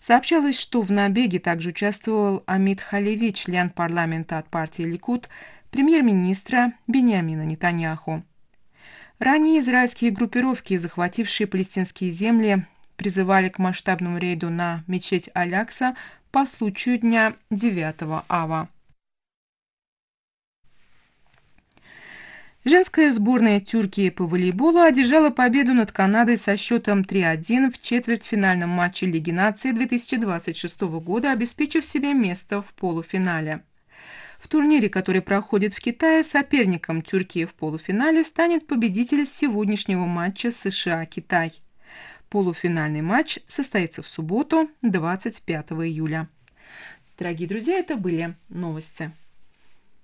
Сообщалось, что в набеге также участвовал Амид Халеви, член парламента от партии Ликуд, премьер-министра Биньямина Нетаньяху. Ранее израильские группировки, захватившие палестинские земли, призывали к масштабному рейду на мечеть Аль-Акса по случаю дня 9 ава. Женская сборная Тюркии по волейболу одержала победу над Канадой со счетом 3-1 в четвертьфинальном матче Лиги наций 2026 года, обеспечив себе место в полуфинале. В турнире, который проходит в Китае, соперником Тюркии в полуфинале станет победитель сегодняшнего матча США-Китай. Полуфинальный матч состоится в субботу, 25 июля. Дорогие друзья, это были новости.